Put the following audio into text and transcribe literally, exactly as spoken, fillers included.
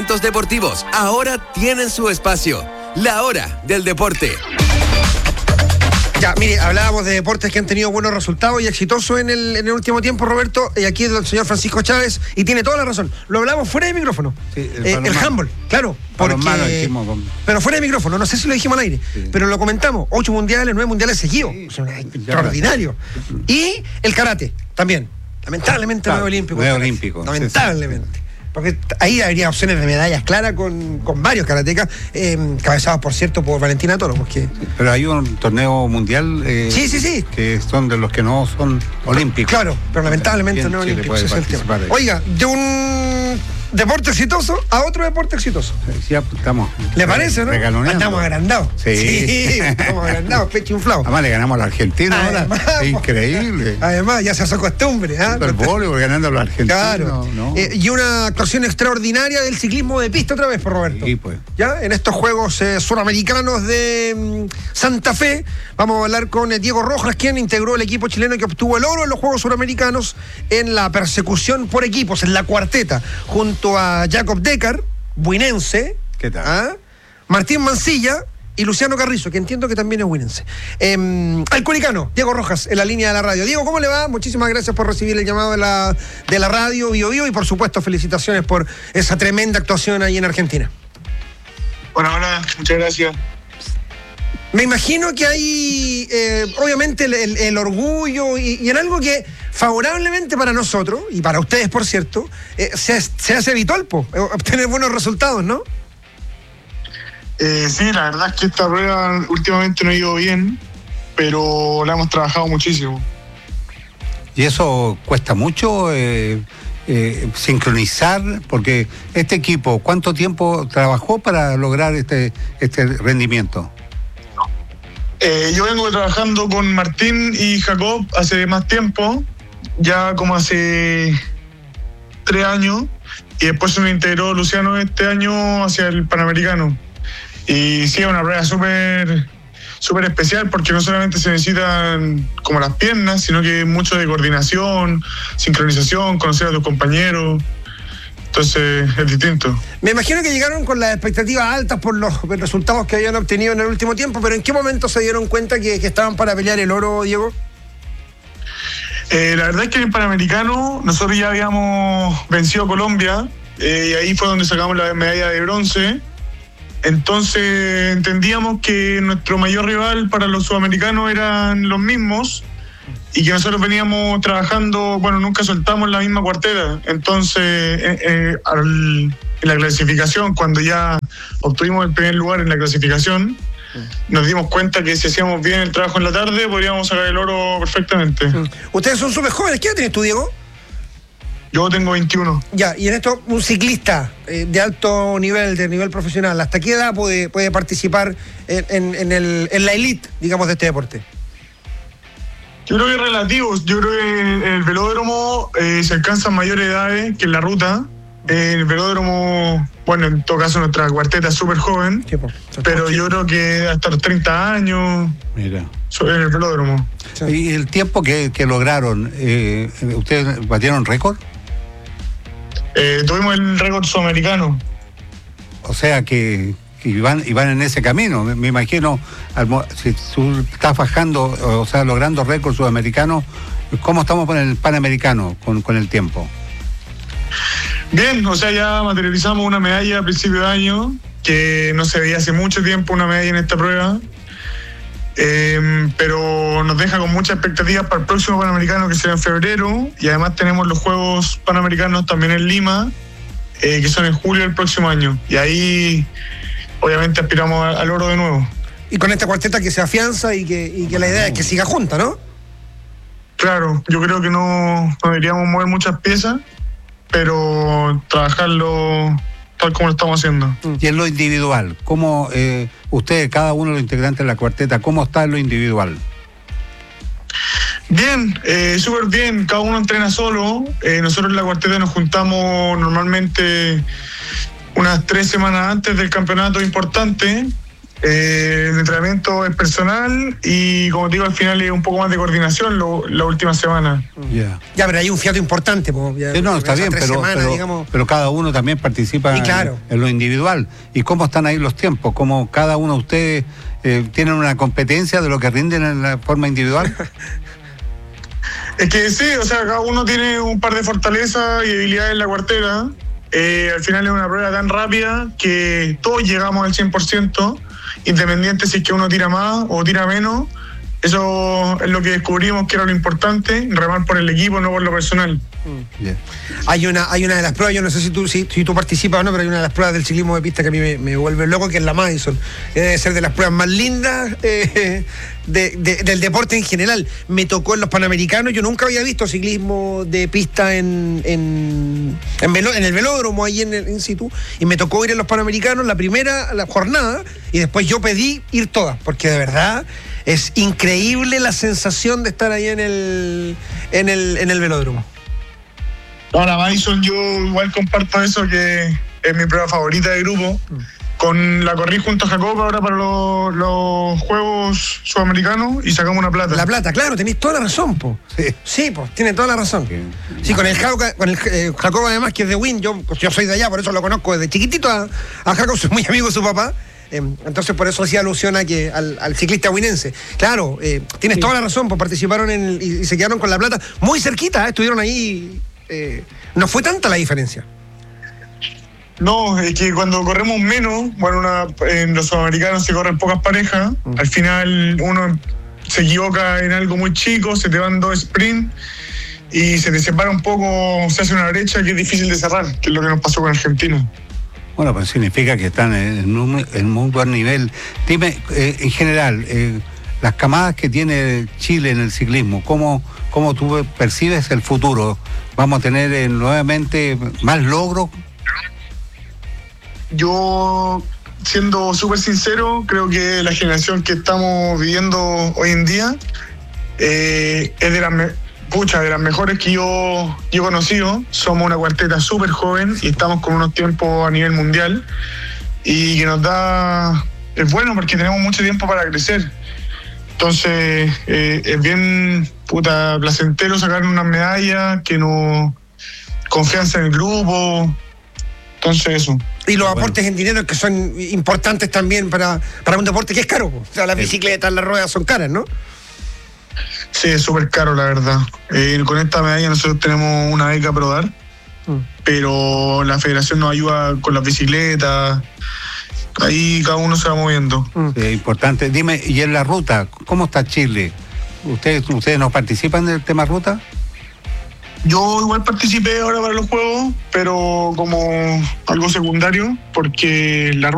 eventos deportivos ahora tienen su espacio. La Hora del Deporte. Ya, mire, hablábamos de deportes que han tenido buenos resultados y exitosos en el, en el último tiempo, Roberto, y aquí el señor Francisco Chávez, y tiene toda la razón. Lo hablamos fuera de micrófono. Sí, el, eh, el handball, claro. Porque, con... Pero fuera de micrófono, no sé si lo dijimos al aire, sí. Pero lo comentamos. Ocho mundiales, nueve mundiales seguidos. Sí, o sea, extraordinario. Y el karate, también. Lamentablemente, claro, nueve olímpico. Nueve olímpico. Lamentablemente. Sí, sí. Porque ahí habría opciones de medallas claras con, con varios karatecas, eh, cabezados, por cierto, por Valentina Toro. Porque... Pero hay un torneo mundial eh, sí, sí, sí. que son de los que no son olímpicos. Claro, pero lamentablemente no olímpicos. Ese es el tema. Oiga, de un deporte exitoso a otro deporte exitoso. Sí, ya estamos. ¿Le parece, no? Estamos agrandados. Sí. sí, estamos agrandados, pecho inflado. Además le ganamos a la Argentina ahora. Es increíble. Además, ya se hace costumbre. ¿eh? El voleibol ganando a los argentinos. Claro. ¿No? Eh, y una actuación extraordinaria del ciclismo de pista otra vez, por Roberto. Sí, pues. Ya, en estos Juegos eh, Suramericanos de mm, Santa Fe, vamos a hablar con eh, Diego Rojas, quien integró el equipo chileno que obtuvo el oro en los Juegos Suramericanos en la persecución por equipos, en la cuarteta, junto a Jacob Decker, buinense, ¿qué tal? ¿Ah? Martín Mancilla y Luciano Carrizo, que entiendo que también es buinense. Eh, al Curicano, Diego Rojas, en la línea de la radio. Diego, ¿cómo le va? Muchísimas gracias por recibir el llamado de la, de la radio Bio Bio y por supuesto felicitaciones por esa tremenda actuación ahí en Argentina. Hola, hola, muchas gracias. Me imagino que hay, eh, obviamente, el, el, el orgullo y, y en algo que favorablemente para nosotros, y para ustedes, por cierto, eh, se, se hace habitual, po, obtener buenos resultados, ¿no? Eh, sí, la verdad es que esta prueba últimamente no ha ido bien, pero la hemos trabajado muchísimo. ¿Y eso cuesta mucho eh, eh, sincronizar? Porque este equipo, ¿cuánto tiempo trabajó para lograr este, este rendimiento? Eh, yo vengo trabajando con Martín y Jacob hace más tiempo, ya como hace tres años, y después se me integró Luciano este año hacia el Panamericano. Y sí, es una prueba súper súper especial porque no solamente se necesitan como las piernas, sino que mucho de coordinación, sincronización, conocer a tus compañeros. Entonces es distinto. Me imagino que llegaron con las expectativas altas por los resultados que habían obtenido en el último tiempo, pero ¿en qué momento se dieron cuenta que, que estaban para pelear el oro, Diego? Eh, la verdad es que en el Panamericano nosotros ya habíamos vencido a Colombia eh, y ahí fue donde sacamos la medalla de bronce. Entonces entendíamos que nuestro mayor rival para los sudamericanos eran los mismos y que nosotros veníamos trabajando, bueno, nunca soltamos la misma cuarteta. Entonces, eh, eh, al, en la clasificación, cuando ya obtuvimos el primer lugar en la clasificación, nos dimos cuenta que si hacíamos bien el trabajo en la tarde, podríamos sacar el oro perfectamente. Ustedes son súper jóvenes. ¿Qué edad tienes tú, Diego? Yo tengo veintiuno. Ya, y en esto, un ciclista eh, de alto nivel, de nivel profesional, ¿hasta qué edad puede, puede participar en, en, en, el, en la elite, digamos, de este deporte? Yo creo que es relativo. Yo creo que en el velódromo eh, se alcanzan mayores edades que en la ruta. En el velódromo, bueno, en todo caso nuestra cuarteta es súper joven, sí, pues, pero yo creo que hasta los treinta años. Mira. En el velódromo. Sí. ¿Y el tiempo que, que lograron? Eh, ¿Ustedes batieron récord? Eh, tuvimos el récord sudamericano. O sea que, que iban, iban en ese camino. Me, me imagino, al, si tú estás bajando, o sea, logrando récord sudamericano, ¿cómo estamos con el Panamericano, con, con el tiempo? Bien, o sea, ya materializamos una medalla a principio de año, que no se veía hace mucho tiempo una medalla en esta prueba, eh, pero nos deja con muchas expectativas para el próximo Panamericano, que será en febrero, y además tenemos los Juegos Panamericanos también en Lima, eh, que son en julio del próximo año, y ahí obviamente aspiramos al oro de nuevo. Y con esta cuarteta que se afianza y que, y que la idea es que siga junta, ¿no? Claro, yo creo que no, no deberíamos mover muchas piezas, pero trabajarlo tal como lo estamos haciendo. Y en lo individual, ¿cómo eh, ustedes, cada uno de los integrantes de la cuarteta, cómo está en lo individual? Bien, eh, súper bien, cada uno entrena solo. Eh, nosotros en la cuarteta nos juntamos normalmente unas tres semanas antes del campeonato importante Eh, el entrenamiento es personal y, como te digo, al final es un poco más de coordinación lo, la última semana. Yeah. Ya, pero hay un fiato importante. Po, ya, Sí, no, está bien, tres pero, semanas, pero, digamos. pero cada uno también participa Y claro. en, en lo individual. ¿Y cómo están ahí los tiempos? ¿Cómo cada uno de ustedes eh, tienen una competencia de lo que rinden en la forma individual? Es que sí, o sea, cada uno tiene un par de fortalezas y debilidades en la cuartera. Eh, al final es una prueba tan rápida que todos llegamos al cien por ciento, independiente si es que uno tira más o tira menos. Eso es lo que descubrimos que era lo importante, remar por el equipo, no por lo personal. Yeah. Hay una, hay una de las pruebas, yo no sé si tú, si, si tú participas o no, pero hay una de las pruebas del ciclismo de pista que a mí me, me vuelve loco, que es la Madison. Debe ser de las pruebas más lindas eh, de, de, del deporte en general. Me tocó en los Panamericanos, yo nunca había visto ciclismo de pista en, en, en, velo, en el velódromo, ahí en el in situ, y me tocó ir en los Panamericanos la primera la jornada, y después yo pedí ir todas, porque de verdad es increíble la sensación de estar ahí en el, en el, en el velódromo. Ahora, Madison, yo igual comparto eso, que es mi prueba favorita de grupo. Con la corrí junto a Jacob ahora para los, los Juegos Sudamericanos y sacamos una plata. La plata, claro, tenéis toda la razón, po. Sí. Sí, pues, tiene toda la razón. Sí, con el Jacob, con el eh, Jacob además, que es de Win, yo, yo soy de allá, por eso lo conozco desde chiquitito a, a Jacob, soy muy amigo de su papá. Eh, entonces por eso hacía alusión a que, al, al ciclista winense. Claro, eh, tienes sí. toda la razón, pues participaron en el, y, y se quedaron con la plata muy cerquita, ¿eh? Estuvieron ahí, eh, no fue tanta la diferencia. No, es que cuando corremos menos, bueno, una, en los sudamericanos se corren pocas parejas, mm. al final uno se equivoca en algo muy chico, se te van dos sprints y se te separa un poco, se hace una brecha que es difícil de cerrar, que es lo que nos pasó con Argentina. Bueno, pues significa que están en un, en un buen nivel. Dime, eh, en general, eh, las camadas que tiene Chile en el ciclismo, ¿cómo, cómo tú percibes el futuro? ¿Vamos a tener eh, nuevamente más logros? Yo, siendo súper sincero, creo que la generación que estamos viviendo hoy en día eh, es de las me- pucha, de las mejores que yo, yo he conocido. Somos una cuarteta súper joven y estamos con unos tiempos a nivel mundial y que nos da, es bueno porque tenemos mucho tiempo para crecer. Entonces eh, es bien puta placentero sacar unas medallas, que nos confianza en el grupo. Entonces eso. Y los bueno. aportes en dinero que son importantes también para, para un deporte que es caro. O sea, las bicicletas, las ruedas son caras, ¿no? Sí, es súper caro, la verdad. Eh, con esta medalla nosotros tenemos una beca ProDar, mm. pero la federación nos ayuda con las bicicletas. Ahí cada uno se va moviendo. Mm. Sí, importante. Dime, ¿y en la ruta? ¿Cómo está Chile? ¿Ustedes, ustedes no participan del tema ruta? Yo igual participé ahora para los Juegos, pero como algo secundario, porque la